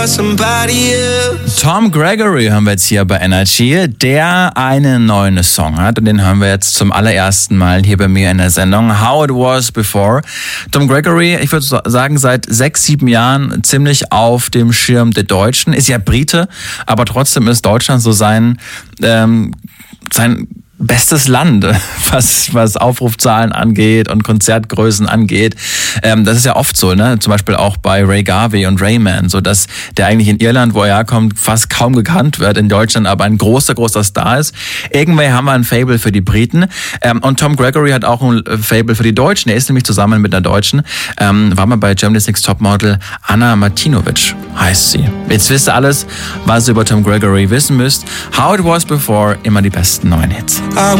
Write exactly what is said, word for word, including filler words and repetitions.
Tom Gregory hören wir jetzt hier bei Energy, der einen neuen Song hat und den hören wir jetzt zum allerersten Mal hier bei mir in der Sendung How It Was Before. Tom Gregory, ich würde sagen, seit sechs, sieben Jahren ziemlich auf dem Schirm der Deutschen, ist ja Brite, aber trotzdem ist Deutschland so sein, ähm, sein bestes Land, was was Aufrufzahlen angeht und Konzertgrößen angeht. Ähm, das ist ja oft so, ne? Zum Beispiel auch bei Ray Garvey und Rayman, so dass der eigentlich in Irland, wo er herkommt, fast kaum gekannt wird, in Deutschland aber ein großer, großer Star ist. Irgendwie haben wir ein Faible für die Briten. Ähm, und Tom Gregory hat auch ein Faible für die Deutschen. Er ist nämlich zusammen mit einer Deutschen, ähm, war mal bei Germany's Next Topmodel, Anna Martinovic heißt sie. Jetzt wisst ihr alles, was ihr über Tom Gregory wissen müsst. How It Was Before, immer die besten neuen Hits. I